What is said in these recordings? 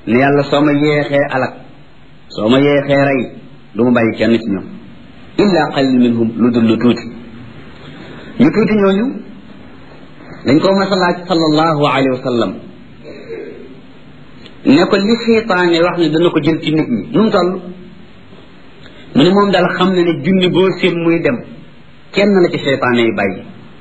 ne yàlla soo ma yeexee alak soo ma yeexee rey du ma bàyyi kenn ci ñoom illa qalil minhum lu dul lu tuuti ñu tuuti ñooñu dañ ko mas a laaj sallallahu alayhi wa sallam ne ko li seytaane wax ne dana ko jël ci nit ñi nu mu toll mu ne moom daal xam ne ne junni boo seen muy dem kenn la ci seytaane yi bàyyi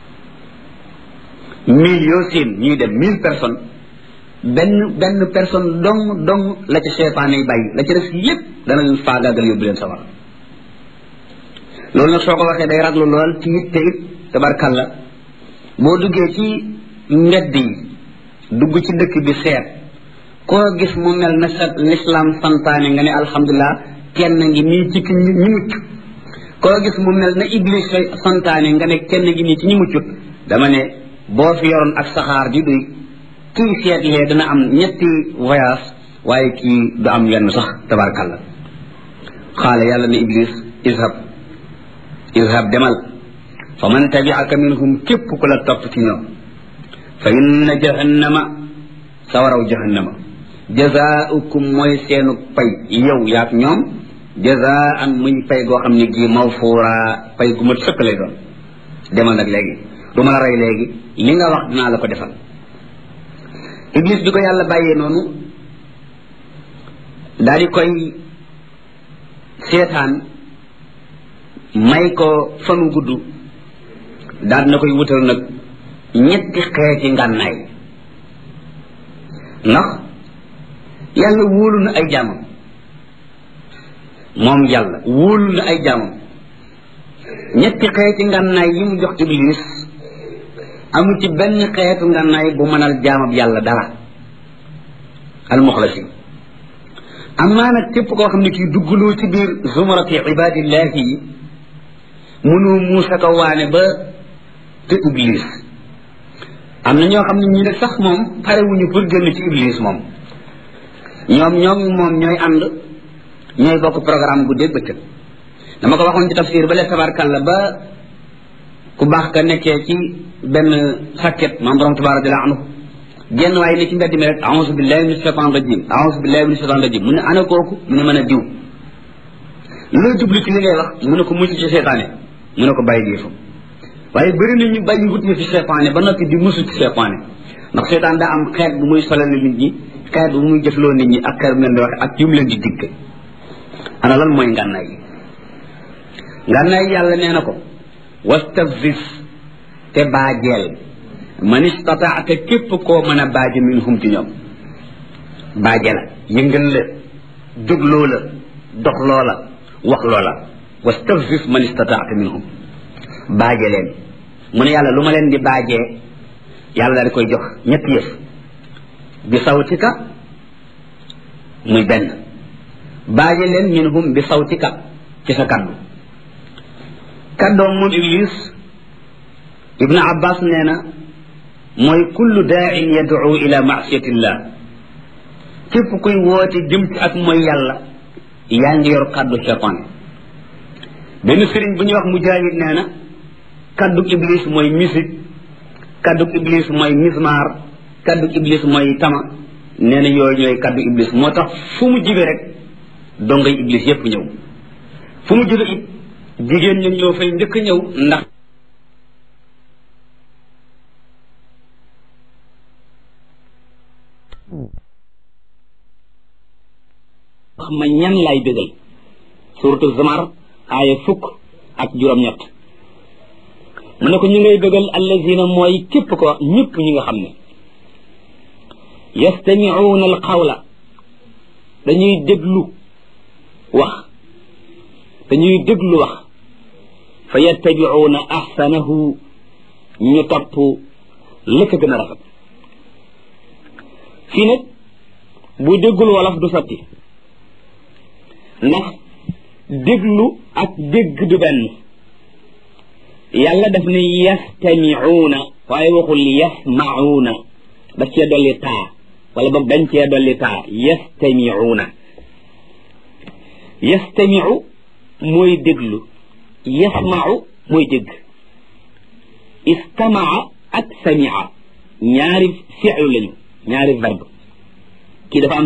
1000 yoo seen ñuy dem 1000 personnes benn personne dong la ci seytaane yi bàyyi la ci def lépp dana leen faagaagal yóbbu leen sawar loolu nag soo ko waxee day raglu lool ci it te it tabarkalla boo duggee ci mbedd yi dugg ci dëkk bi seet koo gis mu mel na sa l'islam santaane nga ne alhamdulilah kenn ngi nii ci ñi mucc koo gis mu mel na iblis santaane nga ne kenn ngi nii ci ñi muccut dama ne boo fi yoroon ak saxaar di duy kii seetlee dana am ñetti voyage waaye kii du am yenn sax tabarkalla xaala yàlla ne iblis izhab demal fa man tabi'aka minhum képp ku la topp ci ñoom fa inna jahannama sawaraw jahannama jazaaukum mooy seenu pay yow yaak ñoom jazaan muy pay goo xam ne gii mawfuura pay gu mat sëkk lay doon demal nag léegi du ma la rey léegi li nga wax dinaa la ko defal iblis bi ko yàlla bàyyee noonu daal di koy seetaan may ko fanu gudd daal na koy wutal nag ñetti xeeti ngànnaay ndax yàlla wóolu na ay jaamam moom yàlla wóolu na ay jaamam ñetti xeeti ngànnaay yi mu jox iblis amu ci benn xeetu ngànnaay bu mënal jaamab yàlla dara almuxlasin amaa nag képp koo xam ne kii duggloo ci biir zumarati ibadillahi yi mënoo muusa ko waane ba te iblis am na ñoo xam ne ñi ne sax moom parewuñu pour génn ci iblis moom ñoom moom ñooy ànd ñooy bokk programme bu dégg bëccëg dama ko waxoon ci tafsir ba le tabarkalla ba ku baax ka nekkee ci benn sàkket maam borom tabaaraka anhu genn waaye ne ci mbedd mi rek a'uuzu billahi minash shaytaanir rajiim a'uuzu billahi minash shaytaanir rajiim mu ne ana kooku mu ne mën a diw loo jublu ci li ngay wax mu ne ko mucc ci seytaane mu ne ko bàyyi yëfam waaye bëri na ñu bàyyi wut ci seytaane ba noppi di musu ci seytaane ndax seytaan daa am xeet bu muy solal nit ñi xeet bu muy jëfloo nit ñi ak xeet bu leen di waxe ak yu mu leen di digg ana lan mooy ngànnaay yi ngànnaay yàlla nee na ko wastafzis te baajeel man istataata képp koo mën a baaje minhum ci ñoom baaje la yëngal la jógloo la dox loola wax loola wastafzis man istataata minhum baaje leen mu ne yàlla lu ma leen di baajee yàlla daal di koy jox ñetti yëf bi sawtika muy benn baaje leen minhum bi sawtika ci sa kaddu kaddoom moom iblis ibnu abbas nee na mooy kullu daa'in yad'u ila ma'siyatillah képp kuy woote jëm ci ak mooy yàlla yaa ngi yor kaddu cheytaan benn sëriñ bu ñuy wax mujaahid nee na kaddu iblis mooy musique kaddu iblis mooy mismar kaddu iblis mooy tama nee na yooyu ñooy kaddu iblis moo tax fu mu jibe rek dongay iblis yépp ñëw fu mu jibe it jigéen ñi ñoo fay njëkk ñëw ndax wax ma ñan lay bégal suratu Zumar aaya 10 ak 7 mu ne ko ñu ngay bégal allazina mooy képp ko ñëpp ñi nga xam ne yastami'una al qawla dañuy déglu wax fa yattabi'una ahsanahu ñu topp la ko gën a rafet fii nag bu déggul wolof du sotti ndax déglu ak dégg du benn yàlla daf ne yastami'una waaye waxul yasma'una daf cee dolli taa wala boog dañ cee dolli taa yastami'u mooy déglu yasma'u mooy dégg istama'a ak sami'a ñaari fi'lu lañu ñaari verbe kii dafa am